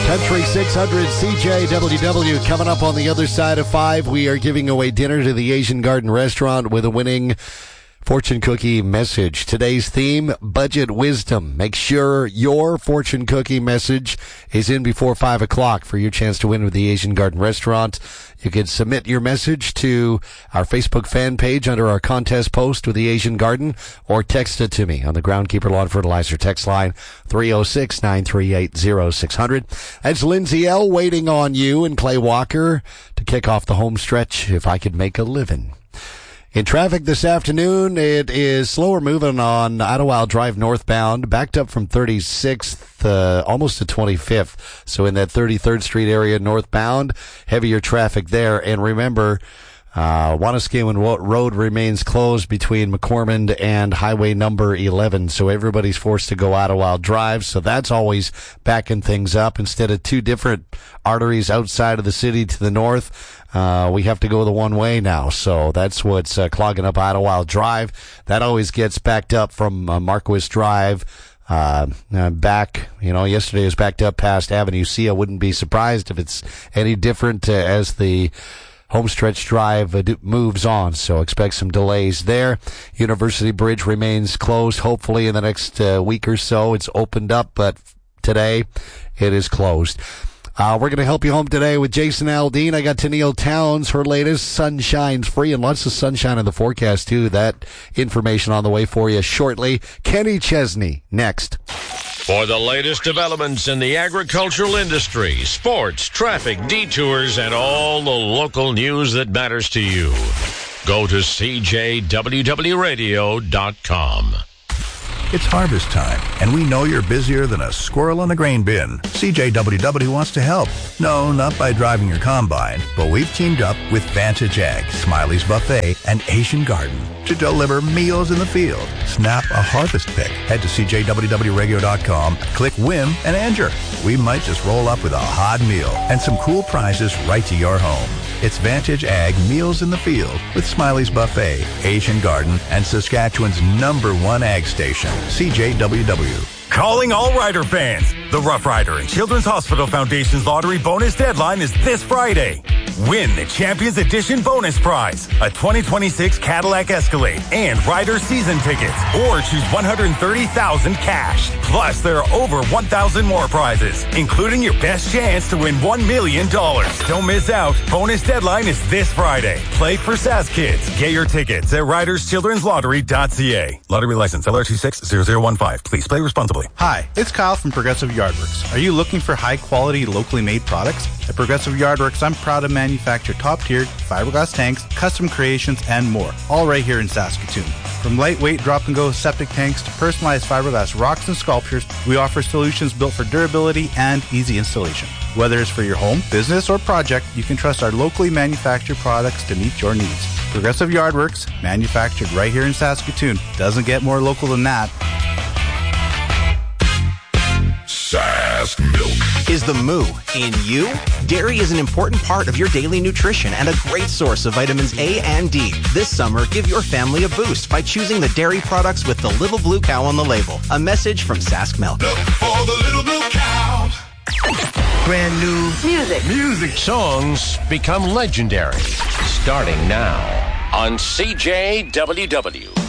Country 600 CJWW coming up on the other side of 5. We are giving away dinner to the Asian Garden Restaurant with a winning fortune cookie message. Today's theme, budget wisdom. Make sure your fortune cookie message is in before 5 o'clock for your chance to win with the Asian Garden Restaurant. You can submit your message to our Facebook fan page under our contest post with the Asian Garden, or text it to me on the Groundkeeper Lawn Fertilizer text line 306-938-0600. That's Lindsay L. waiting on you and Clay Walker to kick off the home stretch. If I could make a living. In traffic this afternoon, it is slower moving on Idlewild Drive northbound, backed up from 36th almost to 25th. So in that 33rd Street area northbound, heavier traffic there. And remember, Wanuskewin Road remains closed between McCormick and Highway number 11. So everybody's forced to go Idlewild Drive. So that's always backing things up. Instead of two different arteries outside of the city to the north, we have to go the one way now. So that's what's clogging up Idlewild Drive. That always gets backed up from Marquis Drive back. Yesterday it was backed up past Avenue C. I wouldn't be surprised if it's any different as the homestretch drive moves on, so expect some delays there. University Bridge remains closed. Hopefully in the next week or so it's opened up, but today it is closed. We're going to help you home today with Jason Aldean. I got Tennille Towns, her latest. Sunshine's free, and lots of sunshine in the forecast, too. That information on the way for you shortly. Kenny Chesney, next. For the latest developments in the agricultural industry, sports, traffic, detours, and all the local news that matters to you, go to CJWWRadio.com. It's harvest time, and we know you're busier than a squirrel in a grain bin. CJWW wants to help. No, not by driving your combine, but we've teamed up with Vantage Ag, Smiley's Buffet, and Asian Garden to deliver meals in the field. Snap a harvest pick. Head to CJWWRadio.com, click Win, and enter. We might just roll up with a hot meal and some cool prizes right to your home. It's Vantage Ag Meals in the Field with Smiley's Buffet, Asian Garden, and Saskatchewan's #1 ag station, CJWW. Calling all Rider fans. The Rough Rider and Children's Hospital Foundation's lottery bonus deadline is this Friday. Win the Champions Edition bonus prize, a 2026 Cadillac Escalade and Rider season tickets, or choose $130,000 cash. Plus, there are over 1,000 more prizes, including your best chance to win $1 million. Don't miss out. Bonus deadline is this Friday. Play for SAS Kids. Get your tickets at riderschildrenslottery.ca. Lottery license LR260015. Please play responsibly. Hi, it's Kyle from Progressive Yardworks. Are you looking for high-quality, locally made products? At Progressive Yardworks, I'm proud to manufacture top-tiered fiberglass tanks, custom creations, and more, all right here in Saskatoon. From lightweight drop-and-go septic tanks to personalized fiberglass rocks and sculptures, we offer solutions built for durability and easy installation. Whether it's for your home, business, or project, you can trust our locally manufactured products to meet your needs. Progressive Yardworks, manufactured right here in Saskatoon. Doesn't get more local than that. Sask Milk. Is the moo in you? Dairy is an important part of your daily nutrition and a great source of vitamins A and D. This summer, give your family a boost by choosing the dairy products with the little blue cow on the label. A message from Sask Milk. Milk for the little blue cow. Brand new Music songs become legendary. Starting now on CJWW.